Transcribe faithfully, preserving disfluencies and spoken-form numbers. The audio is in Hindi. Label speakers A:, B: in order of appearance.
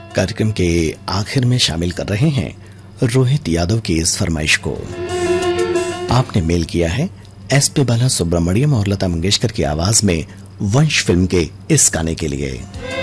A: कार्यक्रम के आखिर में शामिल कर रहे हैं रोहित यादव की इस फरमाइश को। आपने मेल किया है एस पी बाला सुब्रमण्यम और लता मंगेशकर की आवाज में वंश फिल्म के इस गाने के लिए।